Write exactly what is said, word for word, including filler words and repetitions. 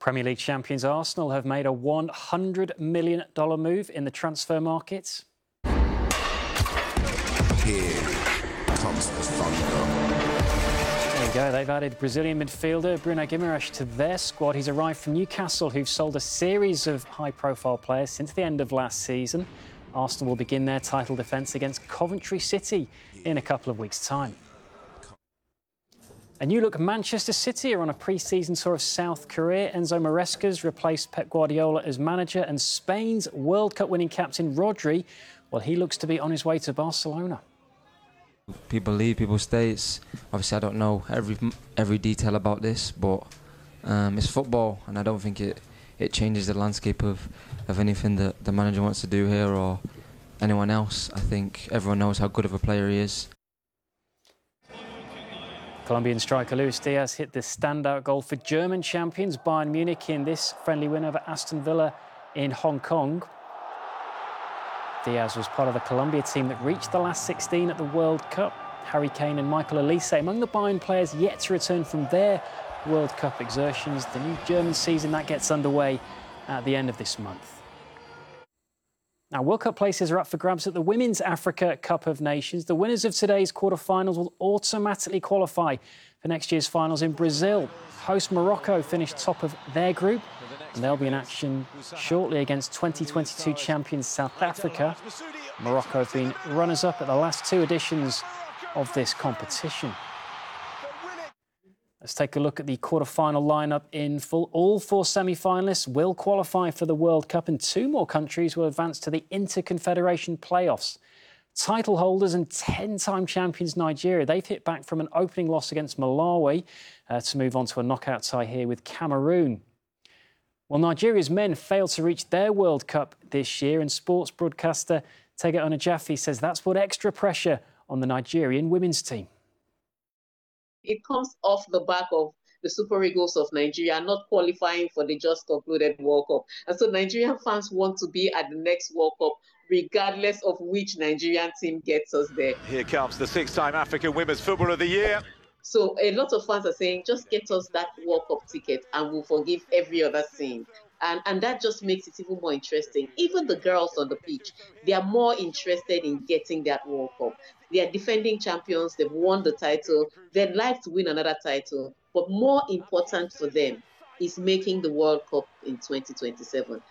Premier League champions Arsenal have made a one hundred million dollars move in the transfer market. Here comes the thunder. There you go, they've added Brazilian midfielder Bruno Guimaraes to their squad. He's arrived from Newcastle, who've sold a series of high-profile players since the end of last season. Arsenal will begin their title defence against Coventry City in a couple of weeks' time. A new look Manchester City are on a pre-season tour of South Korea. Enzo Maresca's replaced Pep Guardiola as manager, and Spain's World Cup winning captain Rodri, well, he looks to be on his way to Barcelona. People leave, people stay. It's, obviously, I don't know every every detail about this, but um, it's football, and I don't think it it changes the landscape of of anything that the manager wants to do here or anyone else. I think everyone knows how good of a player he is. Colombian striker Luis Diaz hit the standout goal for German champions Bayern Munich in this friendly win over Aston Villa in Hong Kong. Diaz was part of the Colombia team that reached the last sixteen at the World Cup. Harry Kane and Michael Olise among the Bayern players yet to return from their World Cup exertions. The new German season that gets underway at the end of this month. Now, World Cup places are up for grabs at the Women's Africa Cup of Nations. The winners of today's quarter-finals will automatically qualify for next year's finals in Brazil. Host Morocco finished top of their group, and they'll be in action shortly against twenty twenty-two champions South Africa. Morocco have been runners-up at the last two editions of this competition. Let's take a look at the quarter-final lineup in full. All four semi-finalists will qualify for the World Cup, and two more countries will advance to the Inter-Confederation playoffs. Title holders and ten-time champions Nigeria, they've hit back from an opening loss against Malawi uh, to move on to a knockout tie here with Cameroon. Well, Nigeria's men failed to reach their World Cup this year, and sports broadcaster Tega Onajafi says that's put extra pressure on the Nigerian women's team. It comes off the back of the Super Eagles of Nigeria not qualifying for the just concluded World Cup. And so Nigerian fans want to be at the next World Cup, regardless of which Nigerian team gets us there. Here comes the six-time African Women's Footballer of the Year. So a lot of fans are saying, just get us that World Cup ticket and we'll forgive every other sin. And, and that just makes it even more interesting. Even the girls on the pitch, they are more interested in getting that World Cup. They are defending champions, they've won the title, they'd like to win another title. But more important for them is making the World Cup in twenty twenty-seven.